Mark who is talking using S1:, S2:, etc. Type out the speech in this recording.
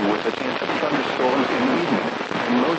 S1: with a chance of thunderstorms in the evening, and low